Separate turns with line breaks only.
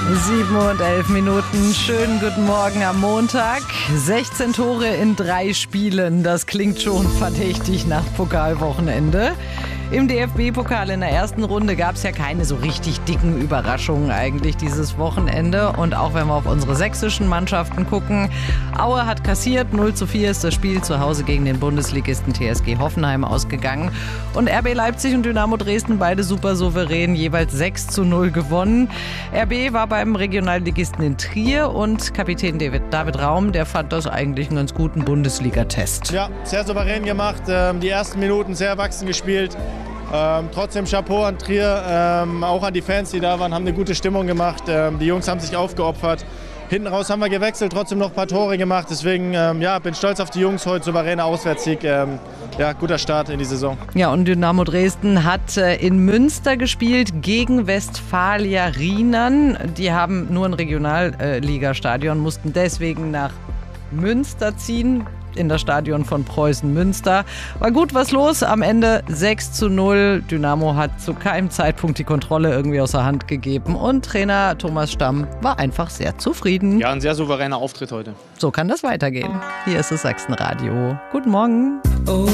7:11. Schönen guten Morgen am Montag. 16 Tore in 3 Spielen. Das klingt schon verdächtig nach Pokalwochenende. Im DFB-Pokal in der ersten Runde gab es ja keine so richtig dicken Überraschungen eigentlich dieses Wochenende. Und auch wenn wir auf unsere sächsischen Mannschaften gucken, Aue hat kassiert, 0:4 ist das Spiel zu Hause gegen den Bundesligisten TSG Hoffenheim ausgegangen. Und RB Leipzig und Dynamo Dresden, beide super souverän, jeweils 6:0 gewonnen. RB war beim Regionalligisten in Trier und Kapitän David Raum, der fand das eigentlich einen ganz guten Bundesliga-Test.
Ja, sehr souverän gemacht, die ersten Minuten sehr erwachsen gespielt. Trotzdem Chapeau an Trier, auch an die Fans, die da waren, haben eine gute Stimmung gemacht. Die Jungs haben sich aufgeopfert. Hinten raus haben wir gewechselt, trotzdem noch ein paar Tore gemacht. Deswegen bin stolz auf die Jungs heute, souveräner Auswärtssieg. Guter Start in die Saison.
Ja, und Dynamo Dresden hat in Münster gespielt gegen Westfalia Rienan. Die haben nur ein Regionalligastadion, mussten deswegen nach Münster ziehen. In das Stadion von Preußen Münster. War gut was los, am Ende 6:0. Dynamo hat zu keinem Zeitpunkt die Kontrolle irgendwie aus der Hand gegeben und Trainer Thomas Stamm war einfach sehr zufrieden.
Ja, ein sehr souveräner Auftritt heute.
So kann das weitergehen. Hier ist das Sachsenradio. Guten Morgen.